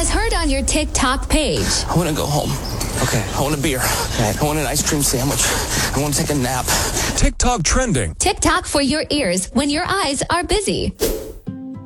As heard on your TikTok page. I want to go home. Okay. I want a beer. Right. I want an ice cream sandwich. I want to take a nap. TikTok trending. TikTok for your ears when your eyes are busy.